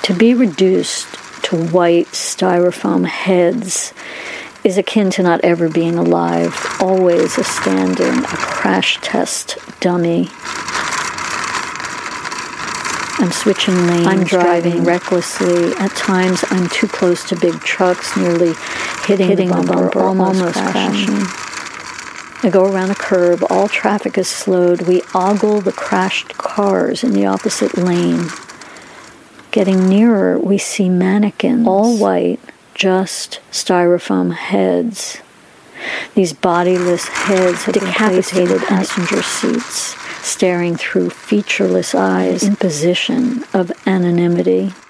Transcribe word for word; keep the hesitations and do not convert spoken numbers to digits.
To be reduced to white styrofoam heads is akin to not ever being alive, always a stand-in, a crash test dummy. I'm switching lanes, I'm driving, driving recklessly. At times, I'm too close to big trucks, nearly hitting, hitting the bumper, bumper almost, almost crashing. crashing. I go around a curve. All traffic is slowed. We ogle the crashed cars in the opposite lane. Getting nearer, we see mannequins, all white, just styrofoam heads. These bodiless heads have decapitated passenger seats, staring through featureless eyes in position of anonymity.